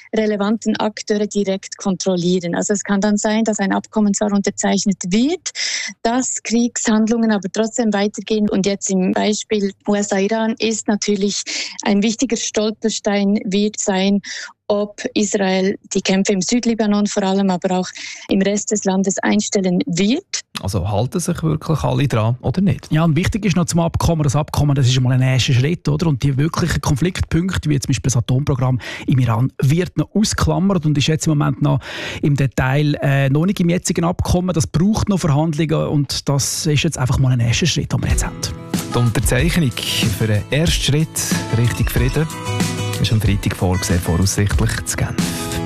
relevanten Akteure direkt kontrollieren. Also es kann dann sein, dass ein Abkommen zwar unterzeichnet wird, dass Kriegshandlungen aber trotzdem weitergehen. Und jetzt im Beispiel USA-Iran ist natürlich ein wichtiger Stolperstein wird sein, ob Israel die Kämpfe im Südlibanon vor allem, aber auch im Rest des Landes einstellen wird. Also halten sich wirklich alle dran oder nicht? Ja, und wichtig ist noch zum Abkommen, das Abkommen, das ist mal ein erster Schritt, oder? Und die wirklichen Konfliktpunkte, wie zum Beispiel das Atomprogramm im Iran, wird noch ausgeklammert und ist jetzt im Moment noch im Detail noch nicht im jetzigen Abkommen. Das braucht noch Verhandlungen und das ist jetzt einfach mal ein erster Schritt, den wir jetzt haben. Die Unterzeichnung für den ersten Schritt Richtung Frieden ist am Freitag vorgesehen, voraussichtlich zu Genf.